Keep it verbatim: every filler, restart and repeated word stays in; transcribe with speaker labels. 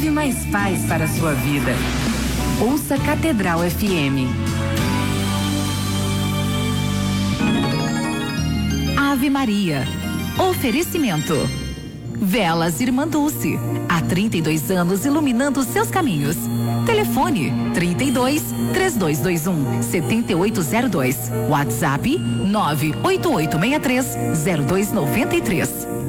Speaker 1: Leve mais paz para a sua vida. Ouça Catedral F M.
Speaker 2: Ave Maria. Oferecimento. Velas Irmã Dulce. Há trinta e dois anos iluminando seus caminhos. Telefone trinta e dois, três dois dois um, sete oito zero dois. WhatsApp nove oito oito seis três, zero dois nove três.